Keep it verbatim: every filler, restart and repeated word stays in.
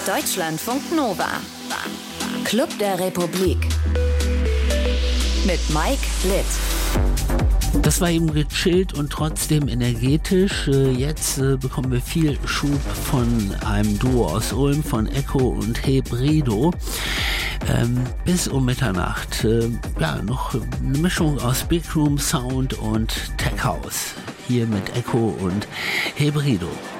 Deutschlandfunk Nova. Club der Republik. Mit Mike Litt. Das war eben gechillt und trotzdem energetisch. Jetzt bekommen wir viel Schub von einem Duo aus Ulm, von Echo und Hebrido. Ähm, bis um Mitternacht. Äh, ja, noch eine Mischung aus Big Room Sound und Tech House. Hier mit Echo und Hebrido.